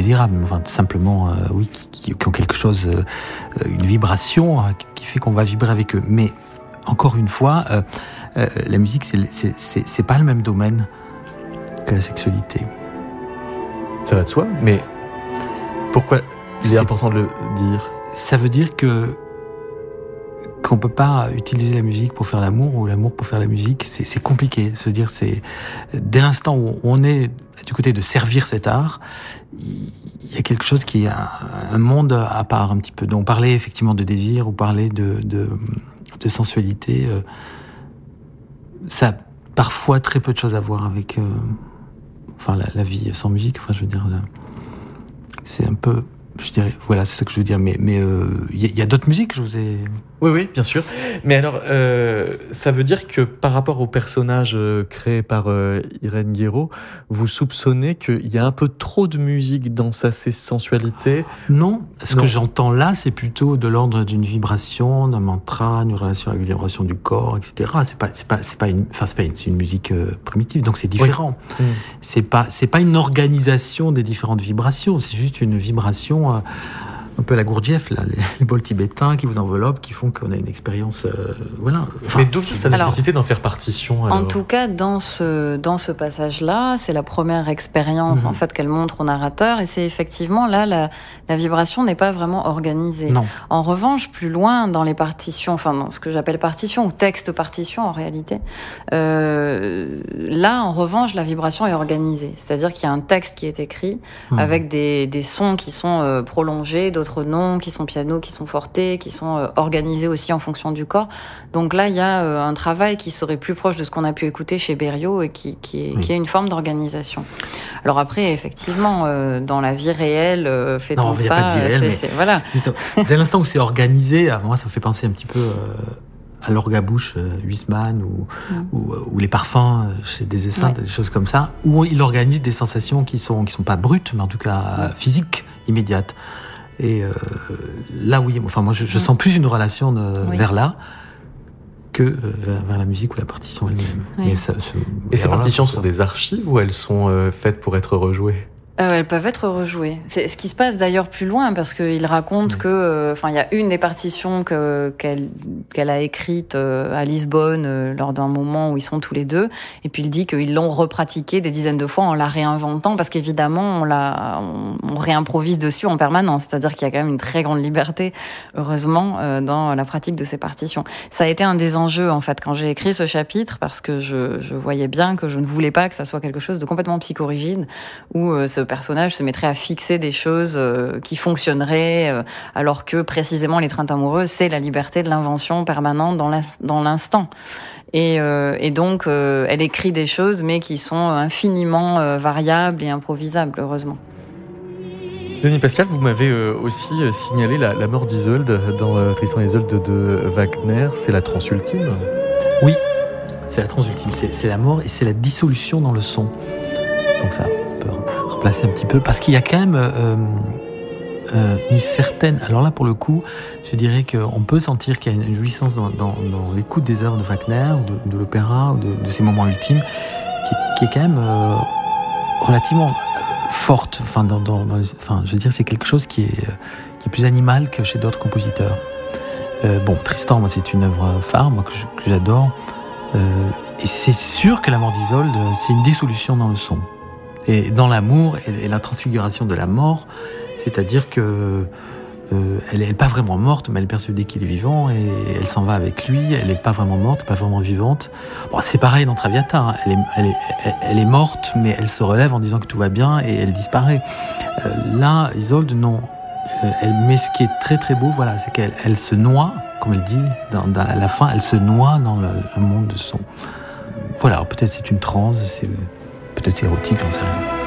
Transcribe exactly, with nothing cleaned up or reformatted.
indésirables, enfin simplement, euh, oui, qui, qui ont quelque chose, euh, une vibration hein, qui fait qu'on va vibrer avec eux. Mais encore une fois, euh, euh, la musique, c'est, c'est, c'est, c'est pas le même domaine que la sexualité. Ça va de soi, mais pourquoi il est, c'est important de le dire ? Ça veut dire que qu'on peut pas utiliser la musique pour faire l'amour ou l'amour pour faire la musique, c'est, c'est compliqué. Se dire, c'est dès l'instant où on est du côté de servir cet art, il y a quelque chose qui est un, un monde à part un petit peu. Donc parler effectivement de désir ou parler de de, de sensualité, euh, ça a parfois très peu de choses à voir avec euh, enfin la, la vie sans musique. Enfin, je veux dire, là, c'est un peu, je dirais, voilà, c'est ça que je veux dire. Mais mais il euh, y, y a d'autres musiques, je vous ai. Oui, oui, bien sûr. Mais alors, euh, ça veut dire que par rapport au personnage euh, créé par euh, Irène Guéraud, vous soupçonnez qu'il y a un peu trop de musique dans sa sensualité ? Non. Ce non. que j'entends là, c'est plutôt de l'ordre d'une vibration, d'un mantra, d'une relation avec les vibrations du corps, et cetera. C'est pas, c'est pas, c'est pas une, enfin, c'est pas une, c'est une musique euh, primitive, donc c'est différent. Oui. Mmh. C'est pas, c'est pas une organisation des différentes vibrations, c'est juste une vibration. Euh, un peu la Gurdjieff, là, les, les bols tibétains qui vous enveloppent, qui font qu'on a une expérience, euh, voilà. Enfin, mais d'où vient sa nécessité d'en faire partition alors ? En tout cas, dans ce dans ce passage-là, c'est la première expérience mmh. en fait qu'elle montre au narrateur, et c'est effectivement là la la vibration n'est pas vraiment organisée. Non. En revanche, plus loin dans les partitions, enfin dans ce que j'appelle partition ou texte partition en réalité, euh, là en revanche la vibration est organisée, c'est-à-dire qu'il y a un texte qui est écrit mmh. avec des des sons qui sont euh, prolongés, d'autres noms, qui sont piano, qui sont fortés, qui sont euh, organisés aussi en fonction du corps. Donc là, il y a euh, un travail qui serait plus proche de ce qu'on a pu écouter chez Berriot et qui, qui, est, oui. qui est une forme d'organisation. Alors après, effectivement, euh, dans la vie réelle, euh, fait-on non, ça, y a pas de vie réelle, c'est, mais c'est, voilà. C'est dès l'instant où c'est organisé, à moi, ça me fait penser un petit peu... Euh... à l'orgabouche euh, Huisman ou, mm. ou, ou les parfums euh, chez des essaims, ouais. des choses comme ça, où il organise des sensations qui sont qui sont pas brutes, mais en tout cas mm. physiques, immédiates. Et euh, là, oui, enfin moi, je, je mm. sens plus une relation de, oui. vers là que euh, vers, vers la musique ou la partition elle-même. Oui. Mais ça, ce, et ces partitions là, sont des archives ou elles sont euh, faites pour être rejouées ? Euh, elles peuvent être rejouées. C'est ce qui se passe d'ailleurs plus loin, parce qu'il raconte mmh. que, enfin, euh, il y a une des partitions que, qu'elle, qu'elle a écrites euh, à Lisbonne euh, lors d'un moment où ils sont tous les deux, et puis il dit qu'ils l'ont repratiquée des dizaines de fois en la réinventant, parce qu'évidemment on la, on, on réimprovise dessus en permanence. C'est-à-dire qu'il y a quand même une très grande liberté, heureusement, euh, dans la pratique de ces partitions. Ça a été un des enjeux en fait quand j'ai écrit ce chapitre, parce que je, je voyais bien que je ne voulais pas que ça soit quelque chose de complètement psychorigide, où euh, ce personnage se mettrait à fixer des choses euh, qui fonctionneraient, euh, alors que précisément l'étreinte amoureuse, c'est la liberté de l'invention permanente dans, dans l'instant. Et, euh, et donc, euh, elle écrit des choses, mais qui sont infiniment euh, variables et improvisables, heureusement. Denis Pascal, vous m'avez euh, aussi euh, signalé la, la mort d'Isolde dans euh, Tristan et Isolde de Wagner. C'est la transe ultime ? Oui, c'est la transe ultime. C'est, c'est la mort et c'est la dissolution dans le son. Donc ça peut replacer un petit peu, parce qu'il y a quand même euh, euh, une certaine... Alors là, pour le coup, je dirais qu'on peut sentir qu'il y a une jouissance dans, dans, dans l'écoute des œuvres de Wagner, ou de, de l'opéra, ou de, de ces moments ultimes, qui, qui est quand même euh, relativement euh, forte. Enfin, dans, dans, dans les, enfin, je veux dire, c'est quelque chose qui est, euh, qui est plus animal que chez d'autres compositeurs. Euh, bon, Tristan, moi, c'est une œuvre phare, moi, que, je, que j'adore. Euh, et c'est sûr que la mort d'Isolde, c'est une dissolution dans le son. Et dans l'amour et, et la transfiguration de la mort, c'est-à-dire que euh, elle n'est pas vraiment morte, mais elle est persuadée qu'il est vivant et elle s'en va avec lui. Elle n'est pas vraiment morte, pas vraiment vivante. Bon, c'est pareil dans Traviata. Hein. Elle, est, elle, est, elle, elle est morte, mais elle se relève en disant que tout va bien et elle disparaît. Euh, là, Isolde, non. Euh, elle, mais ce qui est très très beau, voilà, c'est qu'elle elle se noie, comme elle dit, dans, dans, à la fin, elle se noie dans le, le monde de son. Voilà, alors peut-être c'est une transe, c'est, peut-être c'est érotique, j'en sais rien.